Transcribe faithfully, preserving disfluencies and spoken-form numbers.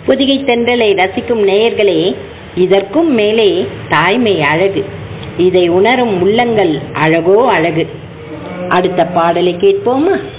புதிகை தென்றலை ரசிக்கும் நேயர்களே, இதற்கும் மேலே தாய்மை அழகு. இதை உணரும் உள்ளங்கள் அழகோ அழகு. அடுத்த பாடலை கேட்போமா?